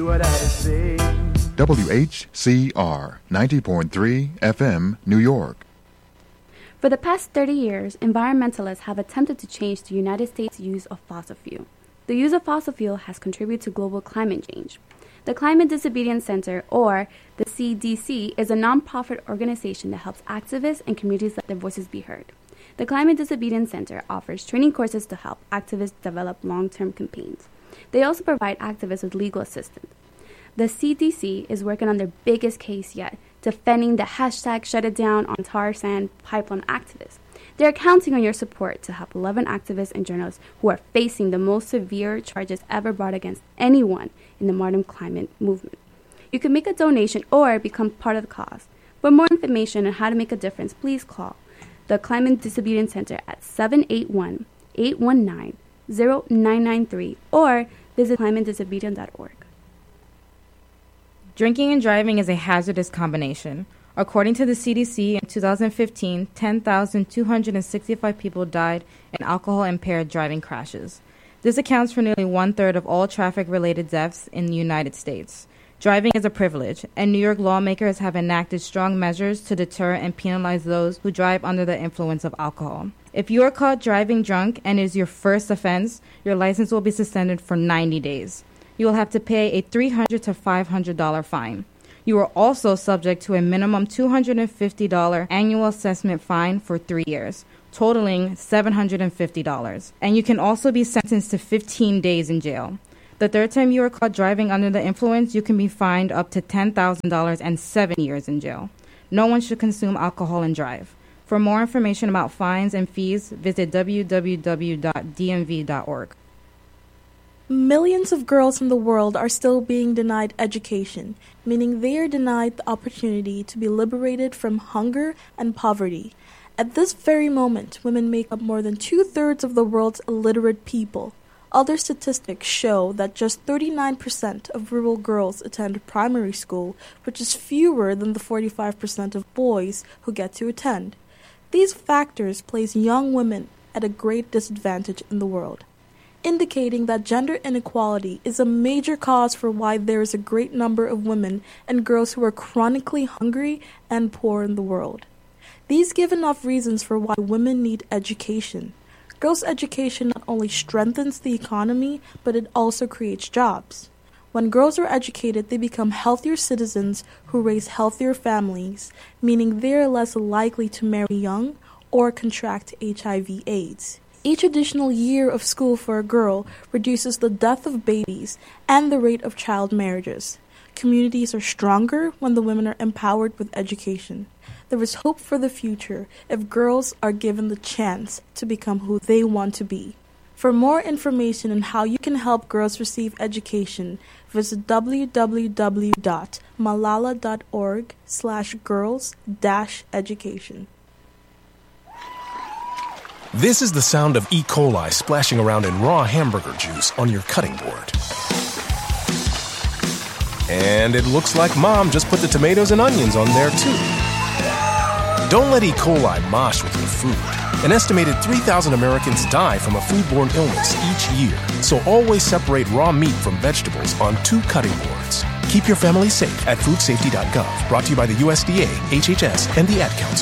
see what I say. WHCR 90.3 FM, New York. For the past 30 years, environmentalists have attempted to change the United States' use of fossil fuel. The use of fossil fuel has contributed to global climate change. The Climate Disobedience Center, or the CDC, is a nonprofit organization that helps activists and communities let their voices be heard. The Climate Disobedience Center offers training courses to help activists develop long-term campaigns. They also provide activists with legal assistance. The CDC is working on their biggest case yet, defending the hashtag Shut It Down on tar sand pipeline activists. They are counting on your support to help 11 activists and journalists who are facing the most severe charges ever brought against anyone in the modern climate movement. You can make a donation or become part of the cause. For more information on how to make a difference, please call the Climate Disobedience Center at 781-819-0993 or visit climatedisobedient.org. Drinking and driving is a hazardous combination. According to the CDC, in 2015, 10,265 people died in alcohol-impaired driving crashes. This accounts for nearly one-third of all traffic-related deaths in the United States. Driving is a privilege, and New York lawmakers have enacted strong measures to deter and penalize those who drive under the influence of alcohol. If you are caught driving drunk and it is your first offense, your license will be suspended for 90 days. You will have to pay a $300 to $500 fine. You are also subject to a minimum $250 annual assessment fine for 3 years, totaling $750. And you can also be sentenced to 15 days in jail. The third time you are caught driving under the influence, you can be fined up to $10,000 and 7 years in jail. No one should consume alcohol and drive. For more information about fines and fees, visit www.dmv.org. Millions of girls in the world are still being denied education, meaning they are denied the opportunity to be liberated from hunger and poverty. At this very moment, women make up more than 2/3 of the world's illiterate people. Other statistics show that just 39% of rural girls attend primary school, which is fewer than the 45% of boys who get to attend. These factors place young women at a great disadvantage in the world, indicating that gender inequality is a major cause for why there is a great number of women and girls who are chronically hungry and poor in the world. These give enough reasons for why women need education. Girls' education not only strengthens the economy, but it also creates jobs. When girls are educated, they become healthier citizens who raise healthier families, meaning they are less likely to marry young or contract HIV/AIDS. Each additional year of school for a girl reduces the death of babies and the rate of child marriages. Communities are stronger when the women are empowered with education. There is hope for the future if girls are given the chance to become who they want to be. For more information on how you can help girls receive education, visit www.malala.org/girls-education. This is the sound of E. coli splashing around in raw hamburger juice on your cutting board. And it looks like Mom just put the tomatoes and onions on there too. Don't let E. coli mosh with your food. An estimated 3,000 Americans die from a foodborne illness each year, so always separate raw meat from vegetables on 2 cutting boards. Keep your family safe at foodsafety.gov. Brought to you by the USDA, HHS, and the Ad Council.